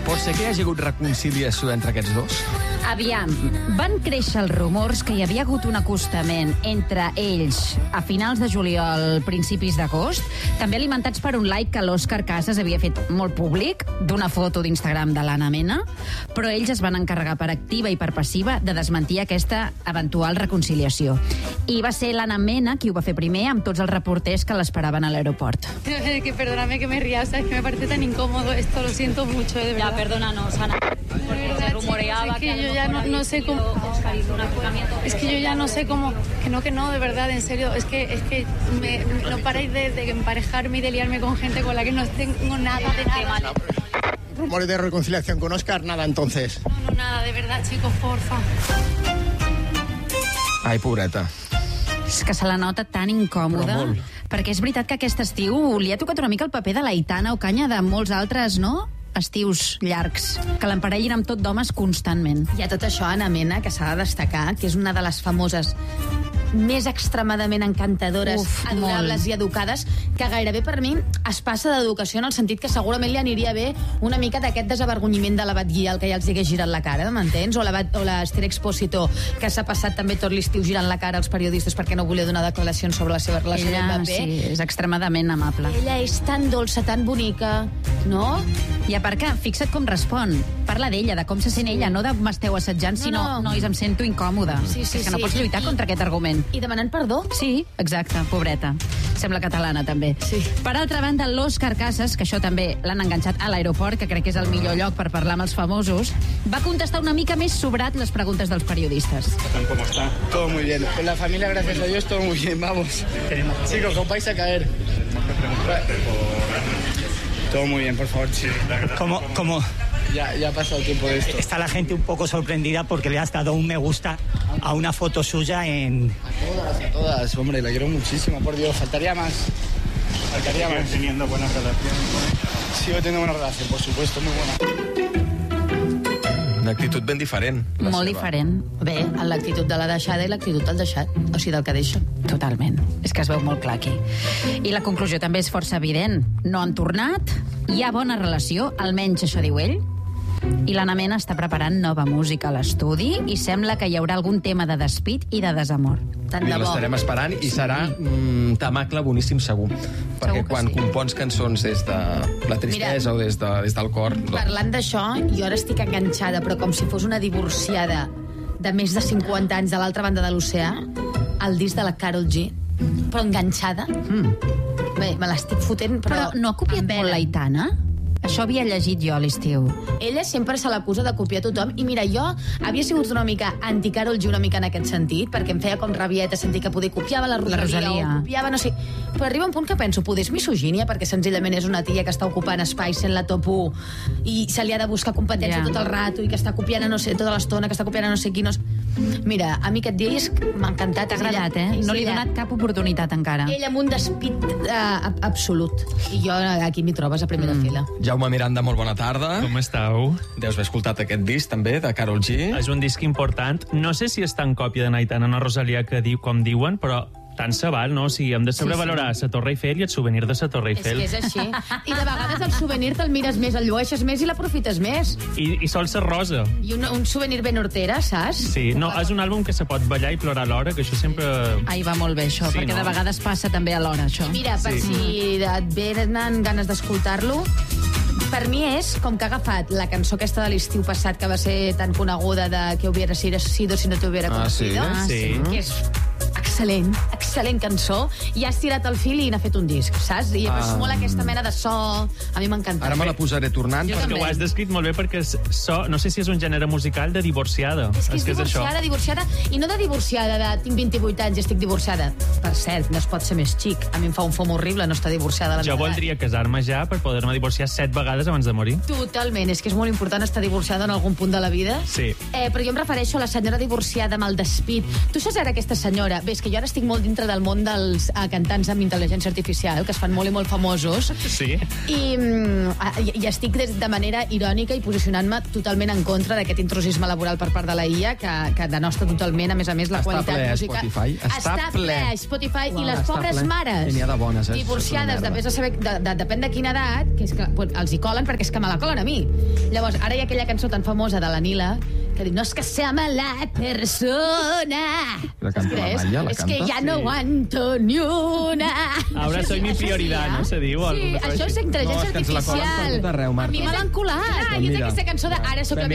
Pot ser que hi hagi hagut reconciliació entre aquests dos? Aviam, van créixer els rumors que hi havia hagut un acostament entre ells a finals de juliol, principis d'agost, també alimentats per un like que l'Òscar Casas havia fet molt públic d'una foto d'Instagram de l'Anna Mena, però ells es van encarregar per activa i per passiva de desmentir aquesta eventual reconciliació. I va ser l'Anna Mena qui ho va fer primer amb tots els reporters que l'esperaven a l'aeroport. Que perdóname que me ría, sabes que me parece tan incómodo esto, lo siento mucho, de verdad. Ya, perdónanos, Ana. Porque se rumoreaba que yo ya no sé cómo. Es que yo ya no sé cómo. Que no, de verdad, en serio. Es que no paráis de emparejarme y de liarme con gente con la que no tengo nada de nada. Rumores de reconciliación con Óscar, nada entonces. No, nada, de verdad, chicos, porfa. Ai, pobreta. És que se la nota tan incòmoda, perquè és veritat que aquest estiu li ha tocat una mica el paper de l'Aitana Ocaña de molts altres, no?, estius llargs, que l'emparellin amb tot d'homes constantment. Hi ha tot això, Anna Mena, que s'ha de destacar, que és una de les famoses més extremadament encantadores, adorables i educades, que gairebé per mi es passa d'educació en el sentit que segurament li aniria bé una mica d'aquest desavergonyiment de l'abat Guial que ja els hagués girat la cara, m'entens? O l'Esther Expósito, que s'ha passat també tot l'estiu girant la cara als periodistes perquè no volia donar declaracions sobre la seva relació amb Mbappé. Sí, és extremadament amable. Ella és tan dolça, tan bonica, no? I a part que, fixa't com respon. Parla d'ella, de com se sent ella, no de m'esteu assetjant, sinó, nois, em sento incòmoda. És que no pots lluitar contra aquest argument. I demanant perdó? Sí, exacte, pobreta. Sembla catalana, també. Sí. Per altra banda, l'Òscar Casas, que això també l'han enganxat a l'aeroport, que crec que és el millor lloc per parlar amb els famosos, va contestar una mica més sobrat les preguntes dels periodistes. ¿Cómo está? Todo muy bien. Con la familia, gracias a Dios, todo muy bien, vamos. Chicos, os vais a caer. Todo muy bien, por favor, sí. ¿Cómo? Ya ha pasado el tiempo de esto. Está la gente un poco sorprendida porque le has dado un me gusta a una foto suya en... A todas, hombre, la quiero muchísimo, por Dios, faltaría más. ¿Sigues teniendo buena relación? Sigo teniendo buena relación, por supuesto, muy buena. Una actitud ben diferent. Molt diferent. Bé, en l'actitud de la deixada i l'actitud del deixat, o sigui, del que deixa. Totalment. És que es veu molt clar aquí. I la conclusió també és força evident. No han tornat, hi ha bona relació, almenys això diu ell, i l'Anna Mena està preparant nova música a l'estudi i sembla que hi haurà algun tema de despit i de desamor. Tant de bo. L'estarem esperant i serà temacle boníssim segur. Perquè quan compons cançons des de la tristesa o des del cor... Parlant d'això, jo ara estic enganxada, però com si fos una divorciada de més de 50 anys de l'altra banda de l'oceà, al disc de la Karol G. Però enganxada. Bé, me l'estic fotent, però no ha copiat molt l'Aitana? Això havia llegit jo a l'estiu. Ella sempre se l'acusa de copiar tothom i mira, jo havia sigut una mica anti-Karol G una mica en aquest sentit, perquè em feia com rabieta sentir que poder copiava la Rosalia. O copiava, no sé. Però arriba un punt que penso, poder és misogínia, perquè senzillament és una tia que està ocupant espai sent la top 1 i se li ha de buscar competència tot el rato i que està copiant a no sé, tota l'estona, que està copiant a no sé qui. Mira, a mi aquest disc m'ha encantat. T'ha agradat, eh? No li he donat cap oportunitat encara. Ella amb un despit absolut. I jo aquí m'hi trobes a primera fila. Jaume Miranda, molt bona tarda. Com esteu? Deus haver escoltat aquest disc, també, de Karol G. És un disc important. No sé si és tan còpia de Aitana o Rosalia com diuen, però tant se val, no? O sigui, hem de sobrevalorar la Torre Eiffel i el souvenir de la Torre Eiffel. És que és així. I de vegades el souvenir te'l mires més, el llueixes més i l'aprofites més. I sol ser rosa. I un souvenir ben hortera, saps? Sí, no, és un àlbum que se pot ballar i plorar alhora, que això sempre... Ai, va molt bé, això, perquè de vegades passa també alhora, això. Mira, per si et venen ganes d'escoltar-lo, per mi és com que ha agafat la cançó aquesta de l'estiu passat que va ser tan coneguda de que hubiera sido si no te hubiera conocido, que és excel·lent cançó, i ha estirat el fil i n'ha fet un disc, saps? I és molt aquesta mena de so, a mi m'ha encantat. Ara me la posaré tornant. Jo també. Ho has descrit molt bé perquè no sé si és un gènere musical de divorciada. És que és divorciada, i no de divorciada de tinc 28 anys i estic divorciada. Per cert, no es pot ser més xic. A mi em fa un fum horrible no estar divorciada. Jo voldria casar-me ja per poder-me divorciar 7 vegades abans de morir. Totalment, és que és molt important estar divorciada en algun punt de la vida. Sí. Però jo em refereixo a la senyora divorciada amb el despit. Tu saps ara aquesta senyora? Bé, és que jo ara estic molt dintre del món dels cantants amb intel·ligència artificial, que es fan molt i molt famosos. Sí. I estic de manera irònica i posicionant-me totalment en contra d'aquest intrusisme laboral per part de la IA, que denosta totalment, a més, la qualitat de música. Està ple Spotify. I les pobres mares divorciades, depèn de quina edat, que és que els hi colen perquè és que me la colen a mi. Llavors, ara hi ha aquella cançó tan famosa de la Nila que diu, no es que sea mala persona. La canta la Maya, la es canta. que ya no aguanto ni una. Ahora soy mi prioridad, no se diu? Sí, això és intel·ligència artificial. A mi me l'han colat. Jo sé aquesta cançó de ara sóc la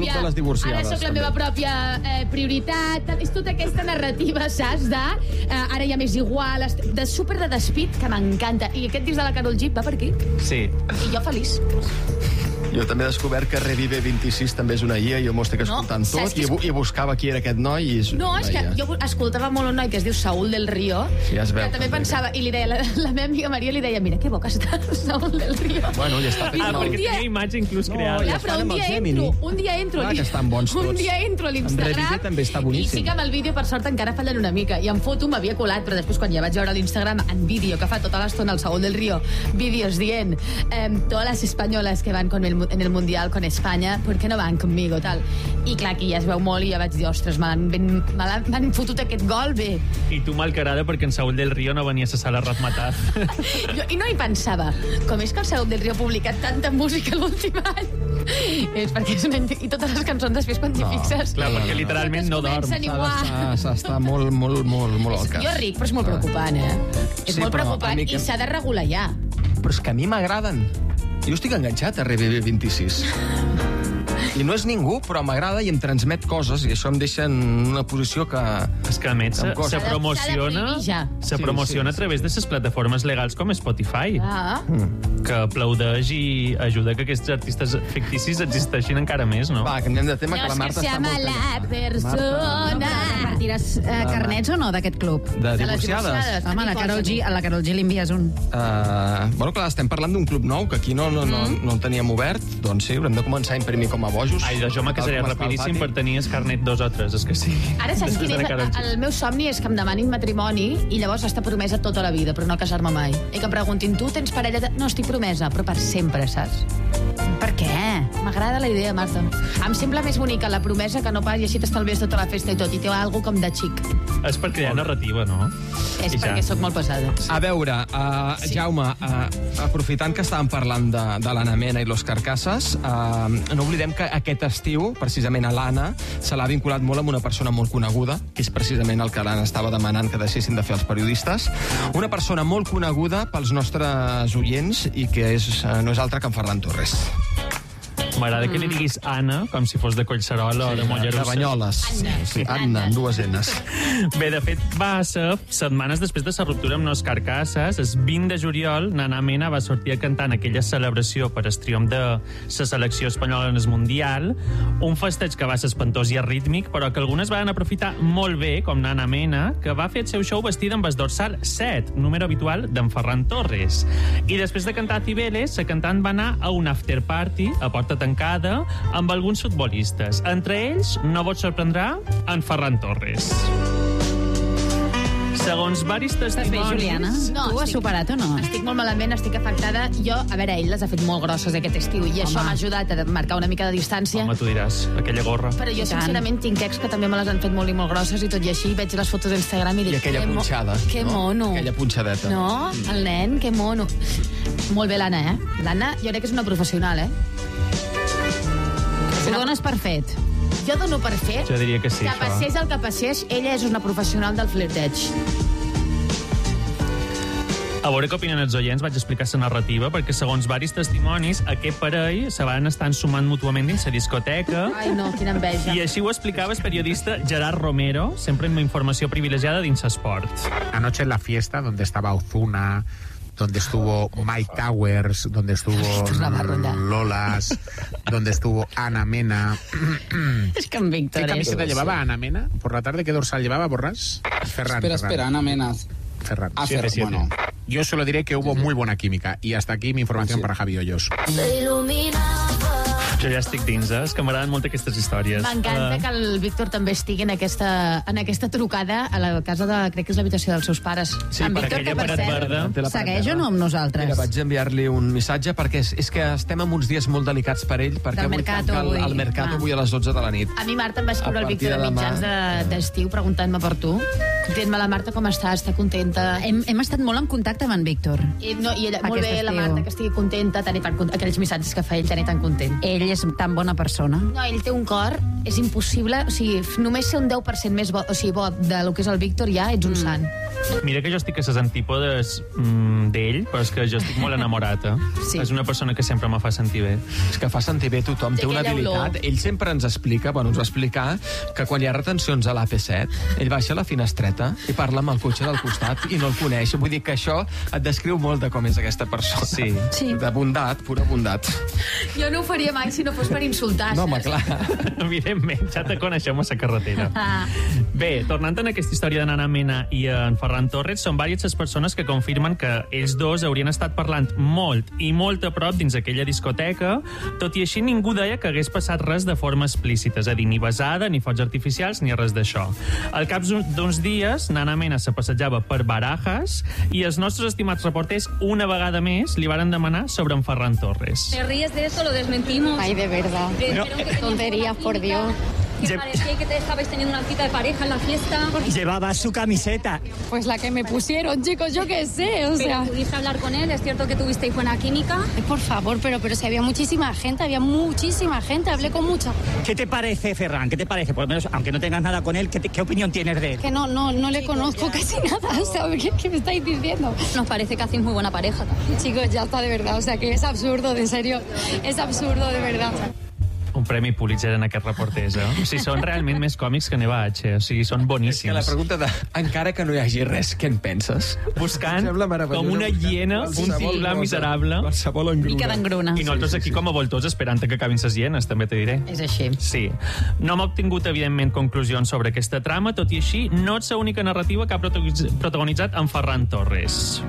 meva pròpia prioritat. És tota aquesta narrativa, saps, de ara hi ha més igual, de super de despit, que m'encanta. I aquest disc de la Karol G va per aquí. Sí. I jo feliç. Jo també he descobert que Revive 26 també és una IA, jo m'ho estic escoltant tot, i buscava qui era aquest noi, i és no, és que jo escoltava molt un noi que es diu Saúl del Río, ja es veu, que també pensava, i li deia, la meva amiga Maria li deia, mira que bo que està Saúl del Río. Bueno, ja està fet. Perquè tenia imatge inclús creada. Però un dia entro que estan bons tots. Un dia entro a l'Instagram Revive també està boníssim. I sí que amb el vídeo, per sort, encara fallen una mica, i en foto m'havia colat, però després quan ja vaig veure l'Instagram en vídeo, que fa tota l'estona el Saúl del Río, vídeos dient todas las españolas que van en el Mundial con España, ¿por qué no van conmigo? Tal. I clar, aquí ja es veu molt i ja vaig dir, ostres, m'han fotut aquest gol bé. I tu malcarada perquè en Saúl del Río no venia a la sala Razmataz. I no hi pensava. Com és que el Saúl del Río ha publicat tanta música l'últim any? És perquè és i totes les cançons després quan t'hi fixes... Clar, perquè literalment no dorm. S'està molt al cas. Jo ric, però és molt preocupant, És molt preocupant i s'ha de regular ja. Però és que a mi m'agraden. Jo estic enganxat a Revive 26. I no és ningú, però m'agrada i em transmet coses, i això em deixa en una posició que... És que, a més, se promociona a través de les plataformes legals com Spotify, que aplaudeix i ajuda que aquests artistes ficticis existeixin encara més, no? Va, canviem de tema, que la Marta està molt persona. Repartiràs carnets o no d'aquest club? De divorciades? Home, a la Karol G li envies un. Bueno, clar, estem parlant d'un club nou, que aquí no el teníem obert, doncs sí, haurem de començar a imprimir com a bojos. Ai, jo me casaré rapidíssim per tenir el carnet 2 o 3, és que sí. Ara saps quin és? El meu somni és que em demanin matrimoni i llavors estar promesa tota la vida, però no casar-me mai. I que em preguntin, tu tens parella? No, estic promesa, però per sempre, saps? Per què? M'agrada la idea, Marta. Em sembla més bonica la promesa que no pas, i així t'estalvies tota la festa i tot, i té alguna com de xic. És per crear narrativa, no? És perquè sóc molt pesada. A veure, Jaume, aprofitant que estàvem parlant de l'Anna Mena i l'Òscar Casas, no oblidem que aquest estiu, precisament a l'Anna, se l'ha vinculat molt amb una persona molt coneguda, que és precisament el que l'Anna estava demanant que deixessin de fer els periodistes. Una persona molt coneguda pels nostres oients i que no és altra que en Ferran Torres. M'agrada que li diguis Anna, com si fos de Collserola o de Mollerussa. De Banyoles. Anna, amb 2 N's. Bé, de fet, va ser setmanes després de la ruptura amb Òscar Casas. El 20 de juliol, Nana Mena va sortir a cantar en aquella celebració per el triomf de la selecció espanyola en el Mundial. Un festeig que va ser espantós i rítmic, però que algunes van aprofitar molt bé, com Nana Mena, que va fer el seu show vestida amb el dorsal 7, número habitual d'en Ferran Torres. I després de cantar a Cibeles, la cantant va anar a un after party, a porta tancada, amb alguns futbolistes. Entre ells, no vos sorprendrà, en Ferran Torres. Segons varis testimonis... Estàs bé, Juliana? No, tu ho has superat o no? Estic molt malament, estic afectada. Jo, a veure, ell les ha fet molt grosses aquest estiu i això m'ha ajudat a marcar una mica de distància. Home, tu diràs, aquella gorra. Però jo, sincerament, tinc ex que també me les han fet molt i molt grosses i tot i així veig les fotos d'Instagram i dic... I aquella punxada. Que mono. Aquella punxadeta. No, el nen, que mono. Molt bé l'Anna, L'Anna, jo crec que és una professional, Ho dones per fet. Jo dono per fet Jo diria que sí, que passés el que passés, ella és una professional del flirteig. A veure què opinen els oients, vaig explicar la narrativa, perquè segons varis testimonis, aquest parell se van estar sumant mútuament dins la discoteca. Ai, no, quina enveja. I així ho explicava el periodista Gerard Romero, sempre amb informació privilegiada dins l'esport. Anoche en la fiesta, donde estaba Ozuna, donde estuvo Mike Towers, donde estuvo Lolas, donde estuvo Ana Mena. És que en Víctor... ¿Qué camiseta llevaba Ana Mena? Por la tarde, ¿qué dorsal llevaba, Borràs? Ferran. Espera, Ana Mena. Ferran. Bueno. Yo solo diré que hubo muy buena química. Y hasta aquí mi información para Javi Hoyos. Sí, Jo ja estic dins, és que m'agraden molt aquestes històries. M'encanta que el Víctor també estigui en aquesta trucada a la casa de... crec que és l'habitació dels seus pares. Sí, en per Víctor, aquella que per paret cert, verda. Segueix o no amb nosaltres? Mira, vaig enviar-li un missatge perquè és que estem en uns dies molt delicats per ell, perquè Del avui Mercato, tanca avui. el Mercato avui a les 12 de la nit. A mi Marta em va escriure A el Víctor partir a de demà. mitjans d'estiu preguntant-me per tu. Dient-me la Marta com està contenta. Hem estat molt en contacte amb en Víctor. I ella, molt Aquest bé, la estiu. Marta, que estigui contenta, aquells missatges que fa ell, tenir tan content. Ell és tan bona persona. No, ell té un cor, és impossible, o sigui, només ser un 10% més bo, o sigui, bo del que és el Víctor ja ets un sant. Mira que jo estic a les antípodes d'ell, però és que jo estic molt enamorat. Sí. És una persona que sempre me fa sentir bé. És que fa sentir bé tothom, té una aquella habilitat. olor. Ell sempre ens explica, ens va explicar que quan hi ha retencions a l'AP7, ell baixa a la finestreta i parla amb el cotxe del costat i no el coneix. Vull dir que això et descriu molt de com és aquesta persona. Sí. De bondat, pura bondat. Jo no ho faria mai si no fos per insultar. No, home, clar. Evidentment, ja te coneixem a la carretera. Bé, tornant a aquesta història de Nana Mena i en Ferran Torres, són diverses les persones que confirmen que ells dos haurien estat parlant molt i molt a prop dins aquella discoteca, tot i així ningú deia que hagués passat res de forma explícita, és a dir, ni besada, ni focs artificials, ni res d'això. Al cap d'uns dies, Nana Mena se passejava per Barajas i els nostres estimats reporters, una vegada més, li varen demanar sobre en Ferran Torres. ¿Te ríes de eso? ¿Lo desmentimos? Ay, de verdad. Tonterías, por Dios. ¿Qué parecía que te estabais teniendo una cita de pareja en la fiesta? Llevaba su camiseta. Pues la que me pusieron, chicos, yo qué sé, o sea... Pero pudiste hablar con él, es cierto que tuvisteis buena química. Ay, por favor, pero si había muchísima gente, hablé con mucha. ¿Qué te parece, Ferran? ¿Qué te parece? Por lo menos, aunque no tengas nada con él, ¿qué opinión tienes de él? Que no le conozco casi nada, o sea, ¿qué me estáis diciendo? Nos parece que hacéis muy buena pareja también. Chicos, ya está, de verdad, o sea, que es absurdo, en serio, es absurdo, de verdad. Un premi Pulitzer en aquests reporters, eh? O sigui, són realment més còmics que Neva H. O sigui, són boníssims. És que la pregunta de, encara que no hi hagi res, què en penses? Buscant com una hiena, un titular miserable. Qualsevol engruna. Mica d'engruna. I nosaltres aquí com a voltors esperant que acabin ses hienes, també te diré. És així. Sí. No hem obtingut, evidentment, conclusions sobre aquesta trama, tot i així, no és l'única narrativa que ha protagonitzat en Ferran Torres.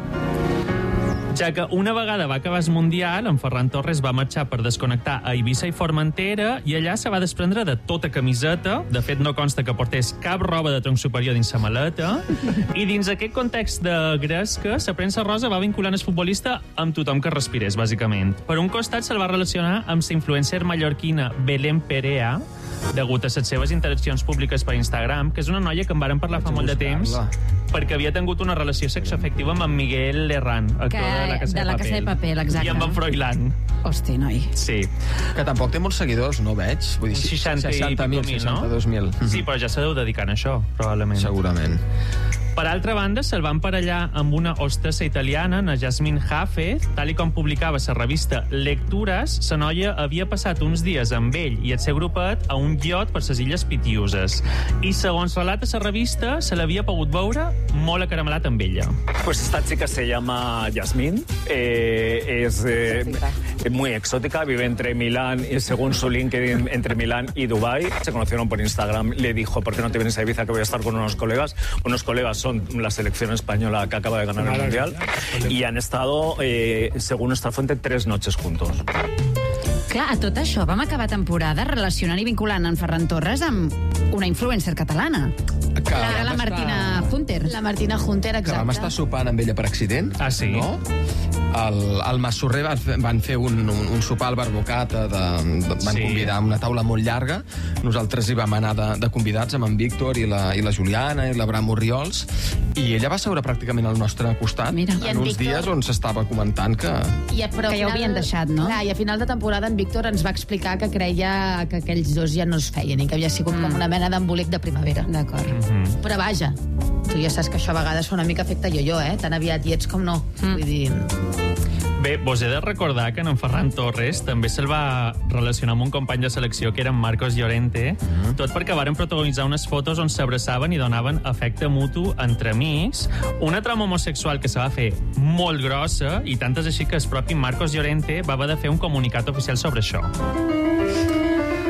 Ja que una vegada va acabar el Mundial, en Ferran Torres va marxar per desconnectar a Eivissa i Formentera i allà se va desprendre de tota camiseta. De fet, no consta que portés cap roba de tronc superior dins sa maleta. I dins aquest context de gresca, la premsa rosa va vinculant el futbolista amb tothom que respirés, bàsicament. Per un costat, se'l va relacionar amb la influencer mallorquina Belén Perea, degut a les seves interaccions públiques per Instagram, que és una noia que en varen parlar fa molt de temps, perquè havia tingut una relació sexoafectiva amb en Miguel Lerran, actor de La Casa de Papel, exacte. i amb en Froilán. Hosti, noi. Sí. Que tampoc té molts seguidors, no veig? Vull dir, 60.000, 62.000. Sí, però ja se deu dedicant a això, probablement. Segurament. Per altra banda, se'l va emparellar amb una hostessa italiana, na Jasmine Jaffe. Tal com publicava la revista Lectures, la noia havia passat uns dies amb ell i el seu grupet a un iot per les Illes Pitiuses. I segons relata la revista, se l'havia pogut veure molt acaramelat amb ella. Pues esta chica se llama Yasmín, es muy exótica, vive entre Milán y, según su LinkedIn, entre Milán y Dubái. Se conocieron por Instagram, le dijo, ¿por qué no te vienes a Ibiza que voy a estar con unos colegas? Unos colegas son la selección española que acaba de ganar el Mundial y han estado, según nuestra fuente, 3 noches juntos. Clar, a tot això vam acabar temporada relacionant i vinculant en Ferran Torres amb una influencer catalana. Que era la Martina Hunter. La Martina Hunter, que exacte. vam estar sopant amb ella per accident. Ah, sí? No? Al Massorrer van fer un sopar al Barbocata, van convidar a una taula molt llarga. Nosaltres hi vam anar de convidats amb en Víctor i la Juliana i la Bramo Riols, i ella va seure pràcticament al nostre costat. Mira. En uns dies on s'estava comentant que... Però que ja ho havien deixat, no? Clar, i a final de temporada en Víctor ens va explicar que creia que aquells dos ja no es feien i que havia sigut com una mena d'embolic de primavera. D'acord. Però vaja, tu ja saps que això a vegades fa una mica efecte yo-yo, eh? Tan aviat hi ets com no. Vull dir... Bé, vos he de recordar que en Ferran Torres també se'l va relacionar amb un company de selecció que era en Marcos Llorente, tot perquè varen protagonitzar unes fotos on s'abraçaven i donaven afecte mutu entre amics, una trama homosexual que se va fer molt grossa i tant és així que el propi Marcos Llorente va haver de fer un comunicat oficial sobre això.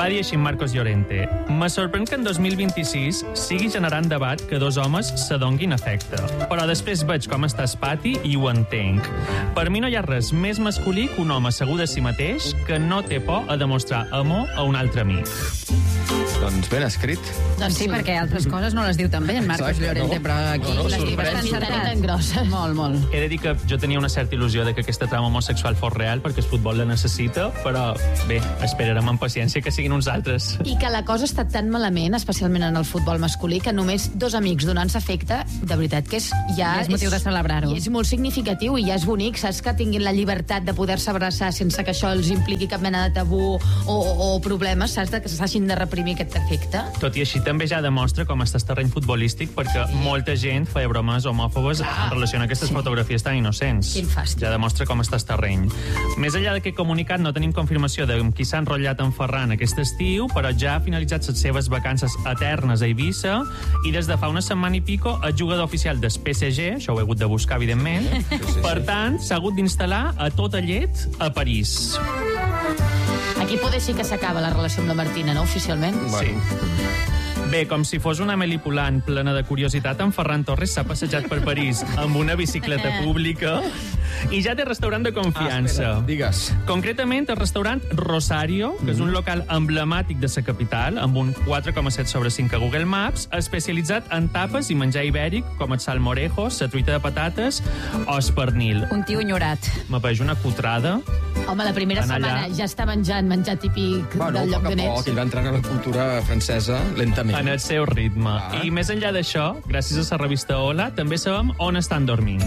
Va dir així Marcos Llorente: me sorprèn que en 2026 sigui generant debat que dos homes s'adonguin afecte. Però després veig com està Spati i ho entenc. Per mi no hi ha res més masculí que un home segur de si mateix que no té por a demostrar amor a un altre amic. Doncs ben escrit. Doncs sí, perquè altres coses no les diu tan bé en Marcos Llorente, però aquí les diu bastant grosses. Molt, molt. He de dir que jo tenia una certa il·lusió de que aquesta trama homosexual fos real, perquè el futbol la necessita, però bé, esperarem amb paciència que siguin uns altres. I que la cosa està tan malament, especialment en el futbol masculí, que només dos amics donant-se afecte, de veritat que ja és motiu de celebrar-ho. És molt significatiu i ja és bonic, saps, que tinguin la llibertat de poder-se abraçar sense que això els impliqui cap mena de tabú o problemes, saps, que s'hagin de reprimir aquest efecte. Tot i així també ja demostra com està el terreny futbolístic, perquè molta gent feia bromes homòfobes en relació a aquestes fotografies tan innocents. Quin fàstic. Ja demostra com està el terreny. Més enllà d'aquest comunicat no tenim confirmació de qui s'ha enrotllat en Ferran aquest estiu, però ja ha finalitzat les seves vacances eternes a Eivissa i des de fa una setmana i pico el jugador oficial del PSG, això ho he hagut de buscar evidentment, per tant s'ha hagut d'instal·lar a tota llet a París. Aquí poder sí que s'acaba la relació amb la Martina, no, oficialment? Sí. Bé, com si fos una Amélie Poulain plena de curiositat, en Ferran Torres s'ha passejat per París amb una bicicleta pública i ja té restaurant de confiança. Digues. Concretament, el restaurant Rosario, que és un local emblemàtic de la capital, amb un 4,7 sobre 5 a Google Maps, especialitzat en tapes i menjar ibèric, com el salmorejo, la truita de patates o el pernil. Un tio enyorat. M'apeix una cutrada. Home, la primera setmana ja està menjant menjar típic del lloc d'on ets. Ell va entrar en la cultura francesa lentament. En el seu ritme. I més enllà d'això, gràcies a la revista Hola, també sabem on estan dormint.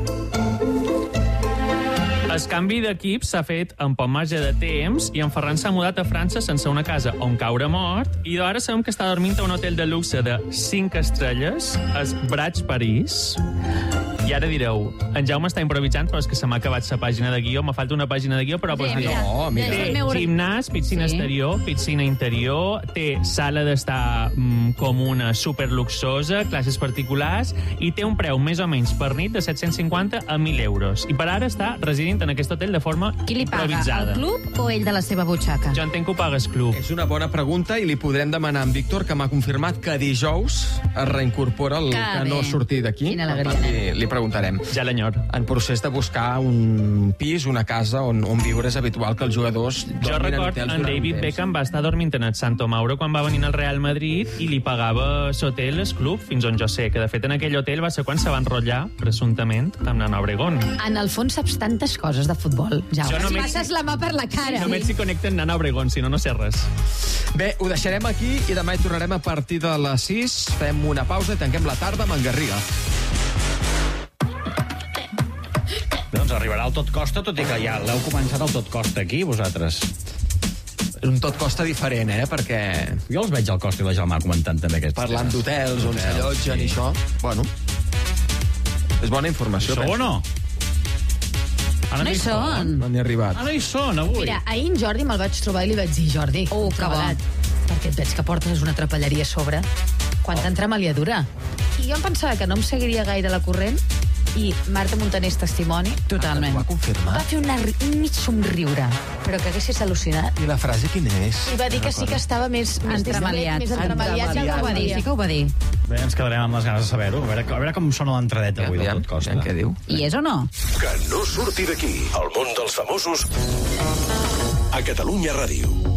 El canvi d'equip s'ha fet en poc marge de temps i en Ferran s'ha mudat a França sense una casa on caure mort i d'ara sabem que està dormint a un hotel de luxe de 5 estrelles, el Braig París. I ara direu, en Jaume està improvisant, però és que se m'ha acabat la pàgina de guió, me falta una pàgina de guió, però pues direu. No, mira. Té gimnàs, piscina exterior, piscina interior, té sala d'estar comuna superluxosa, classes particulars, i té un preu més o menys per nit de 750 a 1.000 euros. I per ara està residint en aquest hotel de forma Qui li paga, improvisada. el club o ell de la seva butxaca? Jo entenc que ho paga el club. És una bona pregunta i li podrem demanar a en Víctor, que m'ha confirmat que dijous es reincorpora el que no surti d'aquí. Quina alegria, Li preguntarem. Ja l'enyor. En procés de buscar un pis, una casa on viure, és habitual que els jugadors Jo record en David Beckham va estar dormint en el Santo Mauro quan va venir al Real Madrid i li pagava l'hotel el club, fins on jo sé, que de fet en aquell hotel va ser quan se va enrotllar, presumptament, amb Nana Obregón. En el fons saps tantes coses de futbol, Jaume. Jo només- Passes la mà per la cara. Només s'hi connecten Nana Obregón, si no, no sé res. Bé, ho deixarem aquí i demà hi tornarem a partir de les 6. Fem una pausa i tanquem la tarda amb en Garriga. Doncs arribarà el Tot Costa, tot i que ja l'heu començat el Tot Costa aquí, vosaltres. És un Tot Costa diferent, perquè... Jo els veig al Costa i la Gelmar comentant també aquests Parlant temes. d'hotels on s'allotgen i això. Bueno, és bona informació. Sou o no? No hi són. No n'hi ha arribat. Ara hi són, avui. Mira, ahir en Jordi me'l vaig trobar i li vaig dir, Jordi, que bo. perquè et veig que portes una trapelleria a sobre. Quanta entremaliadura. I jo em pensava que no em seguiria gaire la corrent i Marta Montaner és testimoni. Totalment. Ho va confirmar. Va fer un mig somriure, però que haguessis al·lucinat. I la frase quina és? I va dir que sí que estava més Entremaliat. més entremaliat. Sí que ho va dir, sí que ho va dir. Bé, ens quedarem amb les ganes de saber-ho. A veure com sona l'entradeta avui del Tot Costa. Què diu? I és o no? Que no surti d'aquí, el món dels famosos a Catalunya Ràdio.